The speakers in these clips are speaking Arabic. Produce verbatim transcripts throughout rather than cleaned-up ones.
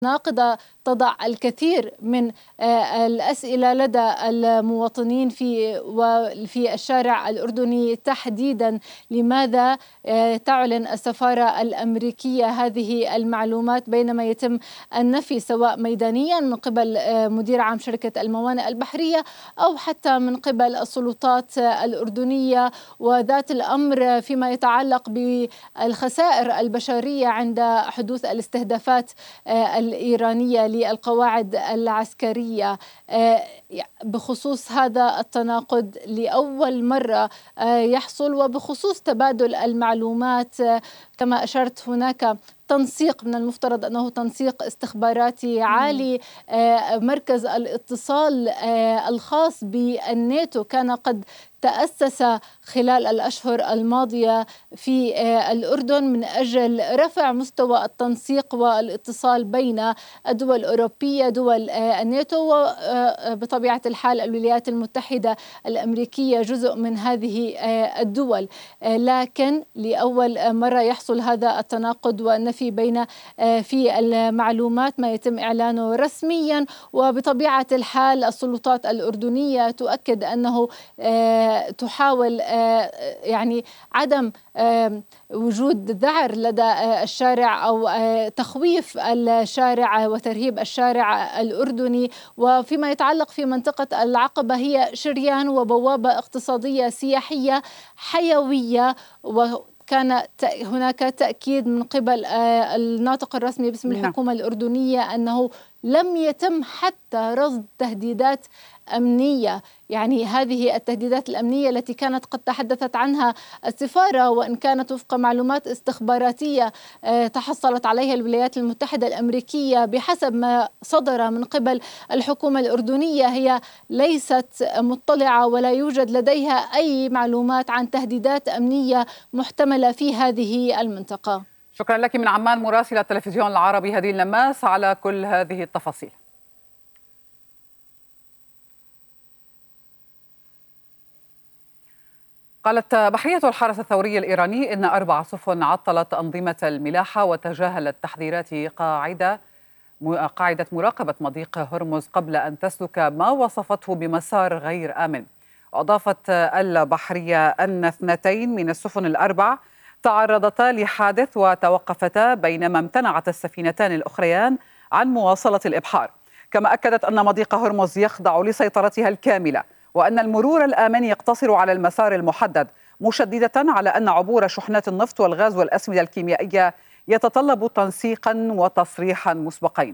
ناقضة تضع الكثير من الأسئلة لدى المواطنين في وفي الشارع الأردني تحديدا. لماذا تعلن السفارة الأمريكية هذه المعلومات بينما يتم النفي سواء ميدانيا من قبل مدير عام شركة الموانئ البحرية أو حتى من قبل السلطات الأردنية؟ وذات الأمر فيما يتعلق بالخسائر البشرية عند حدوث الاستهدافات الإيرانية للقواعد العسكرية. بخصوص هذا التناقض لأول مرة يحصل، وبخصوص تبادل المعلومات كما أشرت هناك تنسيق، من المفترض أنه تنسيق استخباراتي عالي. مركز الاتصال الخاص بالناتو كان قد تأسس خلال الأشهر الماضية في الأردن من أجل رفع مستوى التنسيق والاتصال بين الدول الأوروبية دول الناتو، وبطبيعة الحال الولايات المتحدة الأمريكية جزء من هذه الدول. لكن لأول مرة يحصل هذا التناقض والنفي بين في المعلومات ما يتم إعلانه رسميا، وبطبيعة الحال السلطات الأردنية تؤكد أنه تحاول يعني عدم وجود ذعر لدى الشارع أو تخويف الشارع وترهيب الشارع الأردني. وفيما يتعلق في منطقة العقبة، هي شريان وبوابة اقتصادية سياحية حيوية، وكان هناك تأكيد من قبل الناطق الرسمي باسم الحكومة الأردنية أنه لم يتم حتى رصد تهديدات أمنية. يعني هذه التهديدات الأمنية التي كانت قد تحدثت عنها السفارة، وإن كانت وفق معلومات استخباراتية تحصلت عليها الولايات المتحدة الأمريكية بحسب ما صدر من قبل الحكومة الأردنية، هي ليست مطلعة ولا يوجد لديها أي معلومات عن تهديدات أمنية محتملة في هذه المنطقة. شكرا لك من عمان مراسلة التلفزيون العربي هدين لماس على كل هذه التفاصيل. قالت بحرية الحرس الثوري الإيراني إن أربع سفن عطلت أنظمة الملاحة وتجاهلت تحذيرات قاعدة قاعدة مراقبة مضيق هرمز قبل أن تسلك ما وصفته بمسار غير آمن. أضافت البحرية أن اثنتين من السفن الأربع تعرضتا لحادث وتوقفتا بينما امتنعت السفينتان الأخريان عن مواصلة الإبحار. كما أكدت أن مضيق هرمز يخضع لسيطرتها الكاملة وأن المرور الآمن يقتصر على المسار المحدد، مشددة على أن عبور شحنات النفط والغاز والأسمدة الكيميائية يتطلب تنسيقا وتصريحا مسبقين.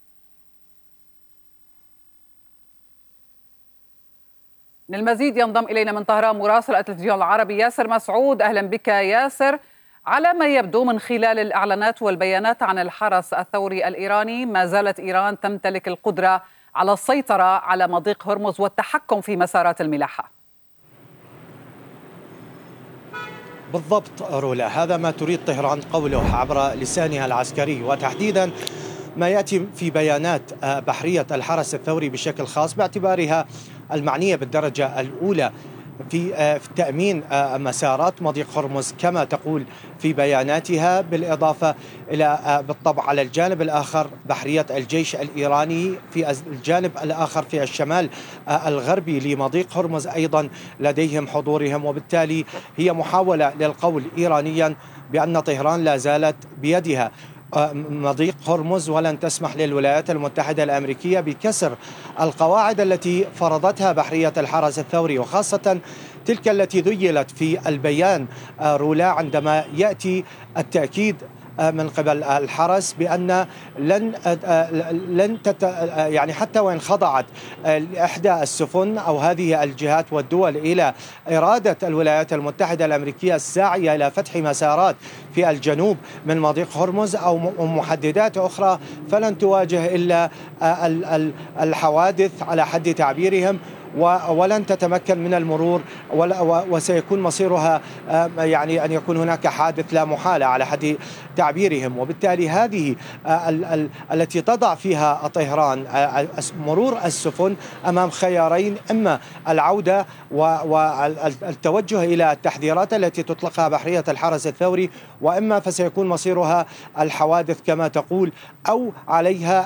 للمزيد ينضم إلينا من طهران مراسل التلفزيون العربي ياسر مسعود. أهلا بك ياسر. على ما يبدو من خلال الإعلانات والبيانات عن الحرس الثوري الإيراني، ما زالت إيران تمتلك القدرة على السيطرة على مضيق هرمز والتحكم في مسارات الملاحة. بالضبط رولا، هذا ما تريد طهران قوله عبر لسانها العسكري، وتحديدا ما يأتي في بيانات بحرية الحرس الثوري بشكل خاص باعتبارها المعنية بالدرجة الأولى في تأمين مسارات مضيق هرمز كما تقول في بياناتها، بالإضافة إلى بالطبع على الجانب الآخر بحرية الجيش الإيراني في الجانب الآخر في الشمال الغربي لمضيق هرمز أيضا لديهم حضورهم، وبالتالي هي محاولة للقول إيرانيا بأن طهران لا زالت بيدها مضيق هرمز ولن تسمح للولايات المتحدة الأمريكية بكسر القواعد التي فرضتها بحرية الحرس الثوري، وخاصة تلك التي ذيلت في البيان رولا عندما يأتي التأكيد من قبل الحرس بأن لن لن تت يعني حتى وإن خضعت إحدى السفن أو هذه الجهات والدول إلى إرادة الولايات المتحدة الأمريكية الساعية إلى فتح مسارات في الجنوب من مضيق هرمز أو محددات أخرى، فلن تواجه إلا الحوادث على حد تعبيرهم. ولن تتمكن من المرور، وسيكون مصيرها يعني أن يكون هناك حادث لا محالة على حد تعبيرهم. وبالتالي هذه التي تضع فيها طهران مرور السفن أمام خيارين: إما العودة والتوجه إلى التحذيرات التي تطلقها بحرية الحرس الثوري، وإما فسيكون مصيرها الحوادث كما تقول، أو عليها